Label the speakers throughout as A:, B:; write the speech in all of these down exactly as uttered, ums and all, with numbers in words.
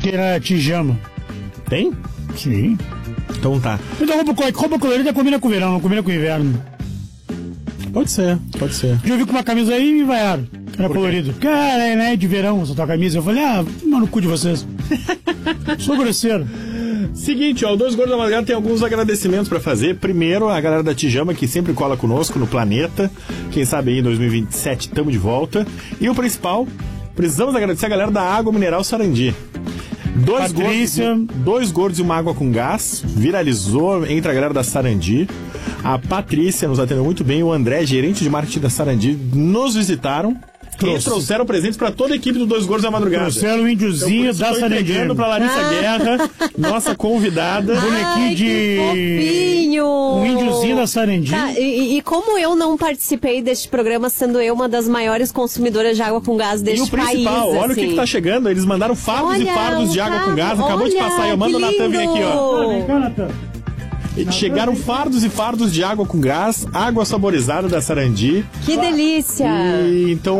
A: tem na Tijama.
B: Tem?
A: Sim.
B: Então tá.
A: Então roupa, roupa colorida combina com o verão, não combina com o inverno.
B: Pode ser, pode ser.
A: Eu vi com uma camisa aí e me vaiaram. Era colorido. Cara, é né, de verão essa tua camisa. Eu falei, ah, mano, no cu de vocês. Sou grosseiro.
B: Seguinte, ó, o Dois Gordos da Madrugada tem alguns agradecimentos pra fazer. Primeiro, a galera da Tijama, que sempre cola conosco no Planeta. Quem sabe aí em dois mil e vinte e sete tamo de volta. E o principal, precisamos agradecer a galera da Água Mineral Sarandi. Dois gordos, dois gordos e uma água com gás. Viralizou entre a galera da Sarandi. A Patrícia nos atendeu muito bem. O André, gerente de marketing da Sarandi, nos visitaram. E trouxeram presentes pra toda a equipe do Dois Gordos da Madrugada.
A: Trouxeram o índiozinho
B: então,
A: da Sarandi.
B: Entregando pra Larissa ah. Guerra, nossa convidada.
A: Bonequinho de...
C: fofinho.
A: Um índiozinho da Sarandi.
C: Tá, e, e como eu não participei deste programa, sendo eu uma das maiores consumidoras de água com gás deste país.
B: E o principal,
C: país,
B: olha
C: assim.
B: o que, que tá chegando. Eles mandaram fardos
C: olha,
B: e fardos de água
C: carro.
B: com gás. Acabou
C: olha,
B: de passar. Eu mando o Natan vir aqui, ó.
A: Vem cá, Natan.
B: Chegaram fardos e fardos de água com gás, água saborizada da Sarandi.
C: Que delícia!
B: E então,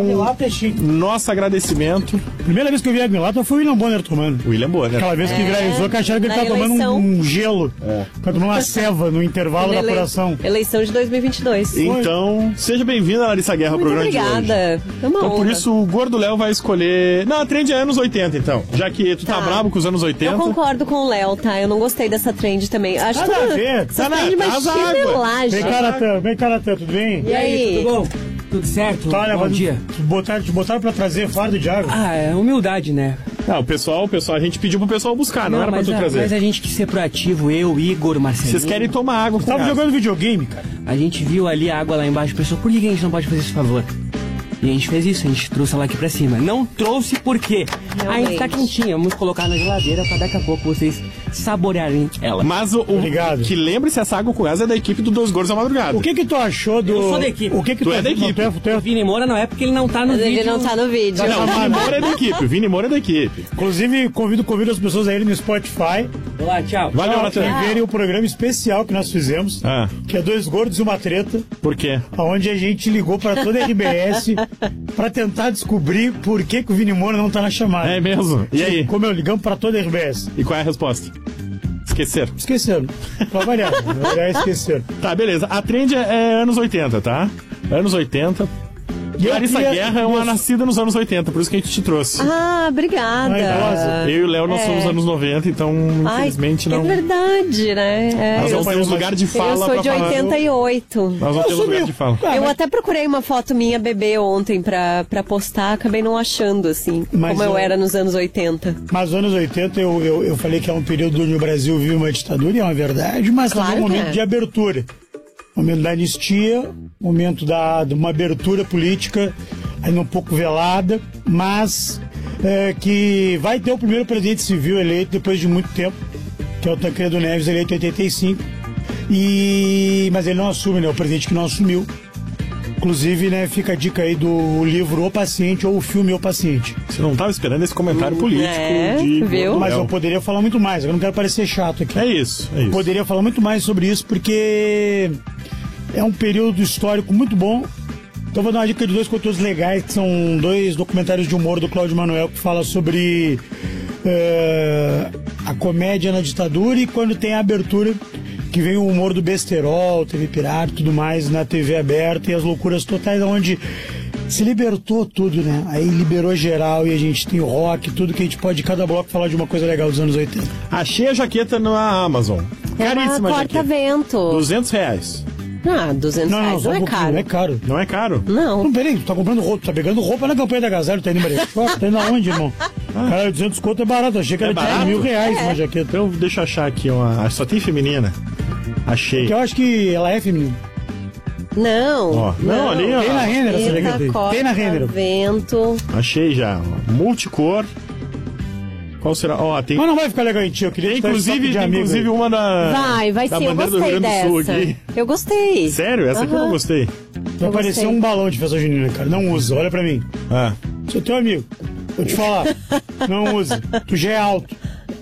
B: nosso agradecimento.
A: Primeira vez que eu vi água em lata foi o William Bonner tomando.
B: William Bonner.
A: Aquela vez que é. viralizou, que acharam que ele estava tomando um, um gelo. É. Pra tomar uma ceva no intervalo da apuração.
C: Eleição de dois mil e vinte e dois.
B: Então, seja bem-vinda, Larissa Guerra, ao programa
C: obrigada.
B: de hoje.
C: Obrigada.
B: Então, por isso, o Gordo Léo vai escolher... Não, a trend é anos oitenta, então. Já que tu tá, tá brabo com os anos oitenta.
C: Eu concordo com o Léo, tá? Eu não gostei dessa trend também. Acho que
A: Nada a ver.
C: Tá na chinelagem.
A: Vem cá, Natan. Vem cá, Natan. Tudo bem?
C: E aí?
D: Tudo bom? Tudo certo?
A: Tá, olha,
D: bom dia.
A: Te botaram, te botaram pra trazer fardo de água?
D: Ah, é humildade, né?
B: Não, o pessoal, o pessoal, a gente pediu pro pessoal buscar, não, não era pra tu
D: a,
B: trazer.
D: Mas a gente quis ser proativo, eu, Igor, Marcelinho.
B: Vocês querem tomar água com
A: Tava
B: gás.
A: jogando videogame, cara.
D: A gente viu ali a água lá embaixo e pensou, por que a gente não pode fazer esse favor? E a gente fez isso, a gente trouxe ela aqui pra cima. Não trouxe por quê? Ainda tá quentinha, vamos colocar na geladeira pra daqui a pouco vocês saborearem ela.
B: Mas o, o
A: Obrigado.
B: que lembre-se, essa água com gás é da equipe do Dois Gordos da Madrugada.
A: O que que tu achou do...
D: Eu sou da equipe.
A: O que que
B: tu,
A: tu
B: é da equipe.
A: Não, tu é, tu é...
D: O Vini Moura não é porque ele não tá no
C: Mas
D: vídeo.
C: Ele não tá no vídeo.
B: Não, o Vini Moura é da equipe. O Vini Moura é da equipe.
A: Inclusive, convido, convido as pessoas a irem no Spotify.
D: Olá, tchau.
B: Valeu, Natan.
A: E verem o programa especial que nós fizemos,
B: Ah.
A: que é Dois Gordos e uma Treta.
B: Por quê?
A: Onde a gente ligou para toda a R B S para tentar descobrir por que, que o Vini Moura não tá na chamada.
B: É mesmo? E aí?
A: Como eu ligamos para toda a R B S.
B: E qual é a resposta? Esqueceram.
A: Esqueceram. Pra variar. Pra variar, esqueceram.
B: Tá, beleza. A trend é, é anos oitenta, tá? Anos oitenta.
A: E
B: Larissa
A: queria...
B: Guerra é uma nascida nos anos oitenta, por isso que a gente te trouxe.
C: Ah, obrigada.
A: Ai,
B: eu e o Léo, nós
C: é.
B: somos anos noventa, então, infelizmente,
C: Ai,
B: não...
C: É verdade, né? É.
B: Nós vamos ter um lugar de fala
C: Eu sou
B: pra
C: de
B: falar.
C: oitenta e oito.
B: Nós vamos ter um lugar de fala.
A: Ah,
C: eu
A: mas...
C: até procurei uma foto minha bebê ontem pra, pra postar, acabei não achando, assim,
A: Mas
C: como eu...
A: eu
C: era nos anos oitenta.
A: Mas nos anos oitenta eu, eu, eu falei que é um período onde o Brasil vive uma ditadura, e é uma verdade, mas
C: Claro
A: também um momento
C: é.
A: de abertura. Momento da anistia, momento da, de uma abertura política, ainda um pouco velada, mas é, que vai ter o primeiro presidente civil eleito depois de muito tempo, que é o Tancredo Neves, eleito em oitenta e cinco. E, mas ele não assume, né? O presidente que não assumiu. Inclusive, né, fica a dica aí do livro O Paciente ou o filme O Paciente.
B: Você não estava esperando esse comentário político
C: É,
B: de...
C: viu?
A: Mas eu poderia falar muito mais, eu não quero parecer chato aqui.
B: É isso, é isso.
A: Poderia falar muito mais sobre isso, porque é um período histórico muito bom. Então vou dar uma dica de dois conteúdos legais, que são dois documentários de humor do Cláudio Manuel, que fala sobre uh, a comédia na ditadura e quando tem a abertura, que vem o humor do besterol, T V Pirata e tudo mais na T V aberta e as loucuras totais, onde se libertou tudo, né? Aí liberou geral e a gente tem rock, tudo que a gente pode, cada bloco, falar de uma coisa legal dos anos oitenta.
B: Achei a jaqueta na Amazon.
C: É
B: Caríssima
C: uma
B: jaqueta.
C: corta-vento.
B: duzentos reais.
C: Ah, duzentos
A: Não, não,
C: reais
A: só
C: não
A: um
C: é
A: pouquinho,
C: caro.
A: não é caro.
B: Não é caro?
C: Não.
A: Não, peraí, tu tá comprando roupa, tu tá pegando roupa na campanha da Gazeta, tá indo, Maria? Tá indo aonde, irmão? Cara, duzentos conto é barato, achei que
B: É
A: era de
B: barato?
A: mil reais uma jaqueta.
B: Então deixa eu achar aqui uma... Só tem feminina. Achei.
A: Porque eu acho que ela é feminina.
C: Não.
B: Ó, não, ali, ó.
A: Tem na Renner essa jaqueta aí. Tem na Renner.
C: Vento.
B: Achei já. Ó. Multicor. Qual será? Ó, tem...
A: Mas não vai ficar legal em ti, eu queria
B: Tem
A: estar
B: inclusive,
A: de
B: tem
A: amigo
B: inclusive
A: aí.
B: uma da...
C: Vai, vai
B: da
C: sim, eu
B: bandeira do Rio
C: gostei
B: Grande do Sul
C: dessa.
B: aqui.
C: Eu gostei.
B: Sério? Essa aqui eu não
C: Aham.
B: gostei.
A: Vai
C: eu
A: parecer
C: gostei.
A: um balão de festa junina, cara. Não usa, olha pra mim.
B: Ah.
A: Sou teu amigo. Vou te falar. Não usa. Tu já é alto.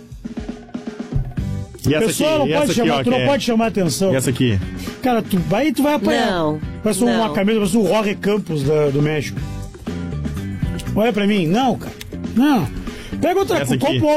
B: E essa
A: Pessoa
B: aqui?
A: não
B: E
A: pode
B: essa
A: chamar,
B: aqui, ó,
A: tu
B: que
A: não
B: é...
A: pode chamar atenção.
B: E essa aqui?
A: Cara, tu vai e tu vai apanhar.
C: Não,
A: Parece uma
C: não.
A: camisa, parece o Jorge Campos da- do México. Olha pra mim. Não, cara. Não. Pega outra
B: Essa
A: coisa.
B: aqui.
A: Compra